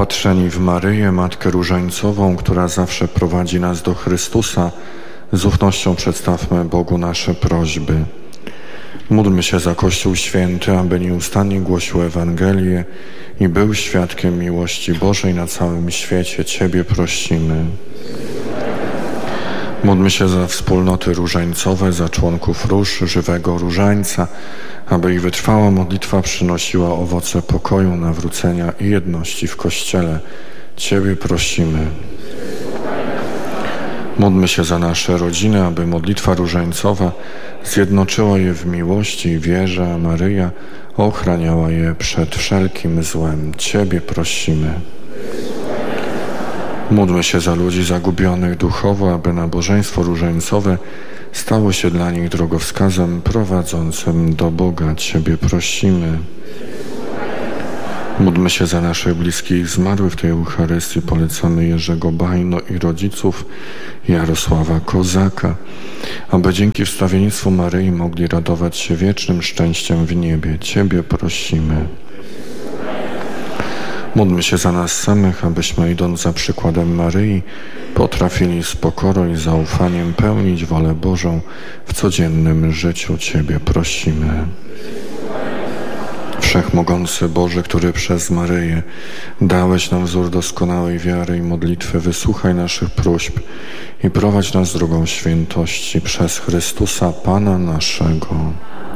Opatrzeni w Maryję, Matkę Różańcową, która zawsze prowadzi nas do Chrystusa, z ufnością przedstawmy Bogu nasze prośby. Módlmy się za Kościół Święty, aby nieustannie głosił Ewangelię i był świadkiem miłości Bożej na całym świecie. Ciebie prosimy. Módlmy się za wspólnoty różańcowe, za członków róż żywego różańca, aby ich wytrwała modlitwa przynosiła owoce pokoju, nawrócenia i jedności w Kościele. Ciebie prosimy. Módlmy się za nasze rodziny, aby modlitwa różańcowa zjednoczyła je w miłości i wierze, a Maryja ochraniała je przed wszelkim złem. Ciebie prosimy. Módlmy się za ludzi zagubionych duchowo, aby nabożeństwo różańcowe stało się dla nich drogowskazem prowadzącym do Boga. Ciebie prosimy. Módlmy się za naszych bliskich zmarłych. W tej Eucharystii polecamy Jerzego Bajno i rodziców Jarosława Kozaka, aby dzięki wstawiennictwu Maryi mogli radować się wiecznym szczęściem w niebie. Ciebie prosimy. Módlmy się za nas samych, abyśmy, idąc za przykładem Maryi, potrafili z pokorą i zaufaniem pełnić wolę Bożą w codziennym życiu. Ciebie prosimy. Wszechmogący Boże, który przez Maryję dałeś nam wzór doskonałej wiary i modlitwy, wysłuchaj naszych próśb i prowadź nas drogą świętości przez Chrystusa Pana naszego.